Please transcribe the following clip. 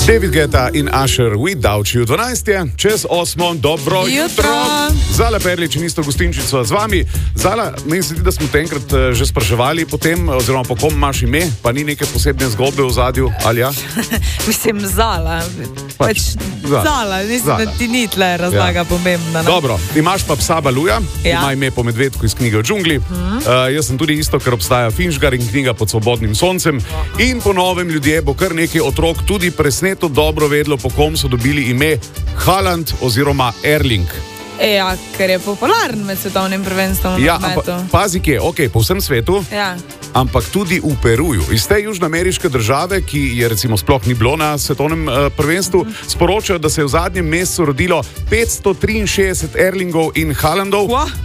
David Guetta in Usher Without You 12 je, čez 8, dobro jutro. Zala Perlič in isto gostinčico z vami. Zala, meni se zdi, da smo te enkrat že spraševali potem, oziroma po kom imaš ime, pa ni neke posebne zgodbe v zadju, ali ja? Mislim, Zala. Zala, mislim, da ti ni tle razlaga pomembna. Dobro, imaš pa psa Baluja, ima ime po medvedku iz knjige o džungli. Jaz sem tudi isto, ker obstaja Finžgar in knjiga Pod svobodnim soncem. In po novem ljudje bo kar nekaj otrok tudi presneto dobro vedlo, po kom so dobili ime Haaland oziroma Erling. Ja, ker je popularen med svetovnim prvenstvom. Ja, pazi kje, po vsem svetu, ampak tudi v Peruju. Iz te južnoameriške države, ki je recimo sploh ni bilo na svetovnem prvenstvu, sporočajo, da se je v zadnjem mesecu rodilo 563 Erlingov in Haalandov.